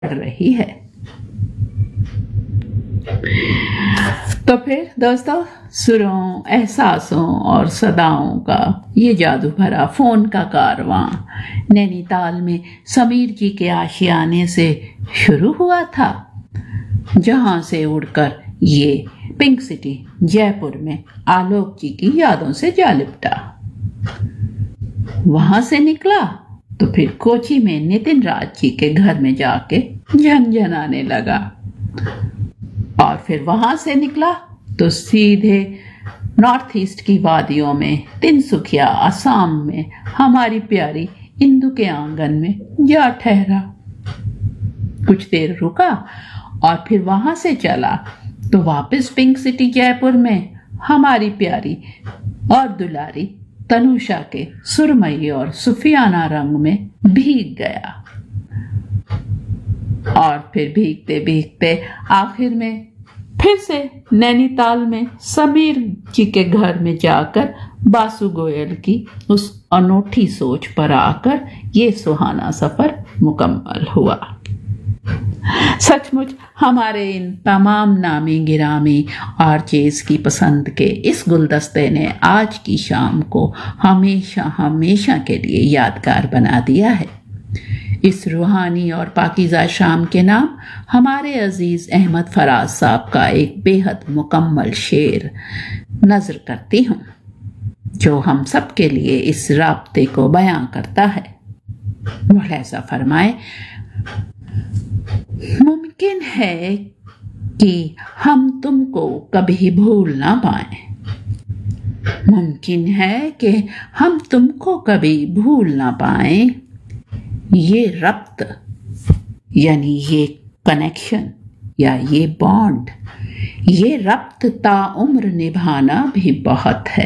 रही है। तो फिर दोस्तों, सुरों, एहसासों और सदाओं का ये जादू भरा फोन का कारवां नैनीताल में समीर जी के आशियाने से शुरू हुआ था, जहां से उड़कर ये पिंक सिटी जयपुर में आलोक जी की यादों से जा लिपटा। वहां से निकला तो फिर कोची में नितिन राज जी के घर में जाके झनझनाने लगा, और फिर वहां से निकला तो सीधे नॉर्थ ईस्ट की वादियों में तिनसुकिया असम में हमारी प्यारी इंदु के आंगन में जा ठहरा। कुछ देर रुका और फिर वहां से चला तो वापस पिंक सिटी जयपुर में हमारी प्यारी और दुलारी तनुषा के सुरमई और सुफियाना रंग में भीग गया, और फिर भीगते भीगते आखिर में फिर से नैनीताल में समीर जी के घर में जाकर बासु गोयल की उस अनोखी सोच पर आकर ये सुहाना सफर मुकम्मल हुआ। सचमुच हमारे इन तमाम नामी गिरामी आरजेस की पसंद के इस गुलदस्ते ने आज की शाम को हमेशा हमेशा के लिए यादगार बना दिया है। इस रूहानी और पाकीज़ा शाम के नाम हमारे अजीज अहमद फराज साहब का एक बेहद मुकम्मल शेर नजर करती हूँ, जो हम सब के लिए इस राब्ते को बयां करता है। वो ऐसा फरमाए, मुमकिन है कि हम तुमको कभी भूल ना पाए, मुमकिन है कि हम तुमको कभी भूल ना पाए। ये रब्त यानी ये कनेक्शन या ये बॉन्ड, ये रब्त ताउम्र निभाना भी बहुत है।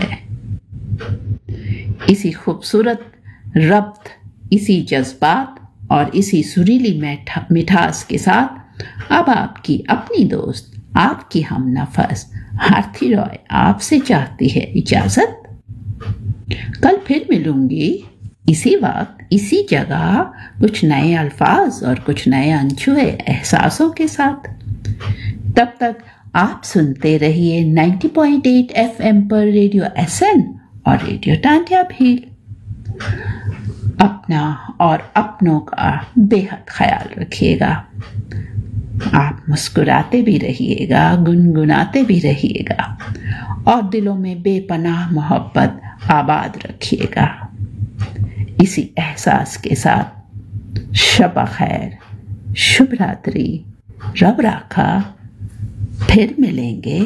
इसी खूबसूरत रब्त, इसी जज्बात और इसी सुरीली मिठास के साथ अब आपकी अपनी दोस्त, आपकी हमनफस आरती रॉय आपसे चाहती है इजाजत। कल फिर मिलूंगी इसी वक्त, इसी जगह, कुछ नए अल्फाज और कुछ नए अनछुए एहसासों के साथ। तब तक आप सुनते रहिए 90.8 FM पर रेडियो SN और रेडियो टांटिया भील। अपना और अपनों का बेहद ख्याल रखिएगा। आप मुस्कुराते भी रहिएगा, गुनगुनाते भी रहिएगा, और दिलों में बेपनाह मोहब्बत आबाद रखिएगा। इसी एहसास के साथ शब खैर, शुभ रात्रि, रब राखा, फिर मिलेंगे।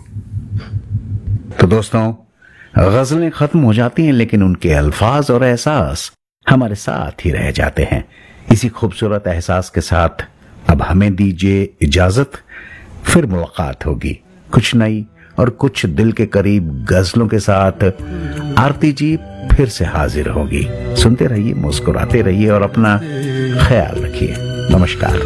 तो दोस्तों, गजलें खत्म हो जाती हैं लेकिन उनके अल्फाज और एहसास हमारे साथ ही रह जाते हैं। इसी खूबसूरत एहसास के साथ अब हमें दीजिए इजाजत। फिर मुलाकात होगी कुछ नई और कुछ दिल के करीब गजलों के साथ। आरती जी फिर से हाजिर होगी। सुनते रहिए, मुस्कुराते रहिए और अपना ख्याल रखिए। नमस्कार।